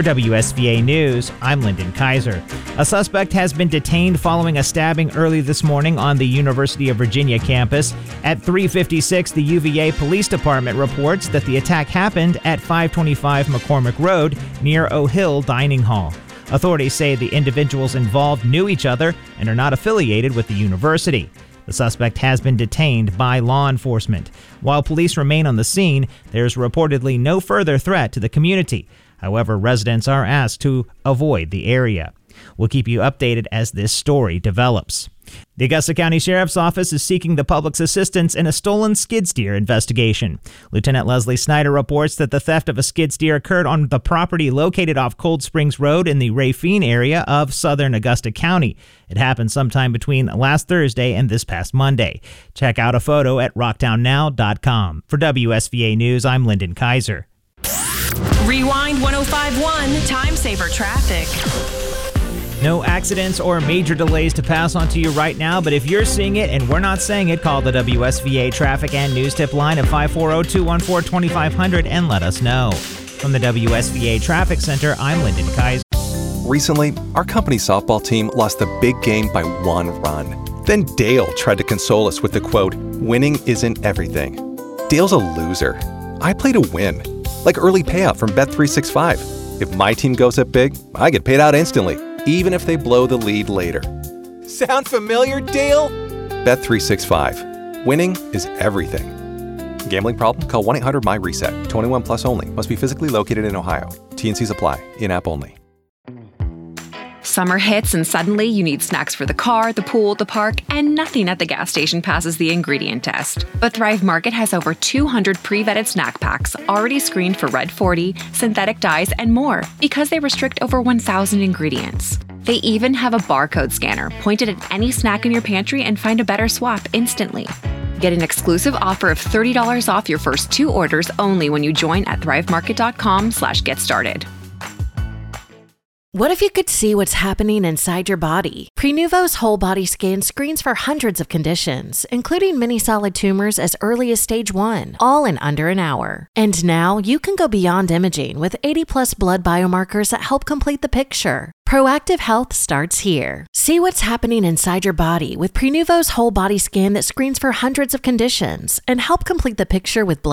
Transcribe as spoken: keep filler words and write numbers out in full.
For W S V A News, I'm Lyndon Kaiser. A suspect has been detained following a stabbing early this morning on the University of Virginia campus. At three fifty-six, the U V A Police Department reports that the attack happened at five twenty-five McCormick Road near O'Hill Dining Hall. Authorities say the individuals involved knew each other and are not affiliated with the university. The suspect has been detained by law enforcement. While police remain on the scene, there's reportedly no further threat to the community. However, residents are asked to avoid the area. We'll keep you updated as this story develops. The Augusta County Sheriff's Office is seeking the public's assistance in a stolen skid steer investigation. Lieutenant Leslie Snyder reports that the theft of a skid steer occurred on the property located off Cold Springs Road in the Rafine area of southern Augusta County. It happened sometime between last Thursday and this past Monday. Check out a photo at rocktown now dot com. For W S V A News, I'm Lyndon Kaiser. Rewind one oh five point one Time Saver Traffic. No accidents or major delays to pass on to you right now, but if you're seeing it and we're not saying it, call the W S V A Traffic and News Tip line at five four zero, two one four, two five zero zero and let us know. From the W S V A Traffic Center, I'm Lyndon Kaiser. Recently, our company softball team lost the big game by one run. Then Dale tried to console us with the quote, "Winning isn't everything." Dale's a loser. I play to win, like early payout from Bet three sixty-five. If my team goes up big, I get paid out instantly, even if they blow the lead later. Sound familiar, Dale? Bet three sixty-five. Winning is everything. Gambling problem? Call one eight hundred M Y reset. twenty-one plus only. Must be physically located in Ohio. T and Cs apply. In-app only. Summer hits and suddenly you need snacks for the car, the pool, the park, and nothing at the gas station passes the ingredient test. But Thrive Market has over two hundred pre-vetted snack packs already screened for Red forty, synthetic dyes, and more because they restrict over one thousand ingredients. They even have a barcode scanner pointed at any snack in your pantry and find a better swap instantly. Get an exclusive offer of thirty dollars off your first two orders only when you join at thrive market dot com slash get started. What if you could see what's happening inside your body? Prenuvo's whole body scan screens for hundreds of conditions, including many solid tumors as early as stage one, all in under an hour. And now you can go beyond imaging with eighty plus blood biomarkers that help complete the picture. Proactive health starts here. See what's happening inside your body with Prenuvo's whole body scan that screens for hundreds of conditions and help complete the picture with blood